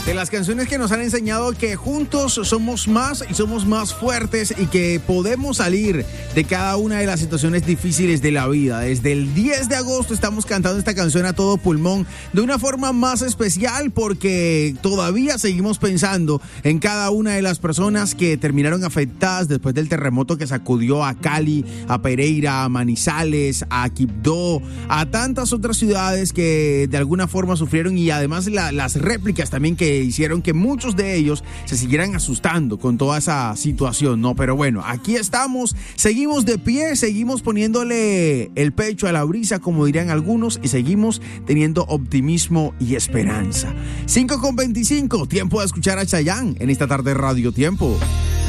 De las canciones que nos han enseñado que juntos somos más y somos más fuertes y que podemos salir de cada una de las situaciones difíciles de la vida. Desde el 10 de agosto estamos cantando esta canción a todo pulmón de una forma más especial porque todavía seguimos pensando en cada una de las personas que terminaron afectadas después del terremoto que sacudió a Cali, a Pereira, a Manizales, a Quibdó, a tantas otras ciudades que de alguna forma sufrieron y además las réplicas también que hicieron que muchos de ellos se siguieran asustando con toda esa situación, ¿no? Pero bueno, aquí estamos, seguimos de pie, seguimos poniéndole el pecho a la brisa, como dirían algunos, y seguimos teniendo optimismo y esperanza. 5:25, tiempo de escuchar a Chayanne en esta tarde Radio Tiempo.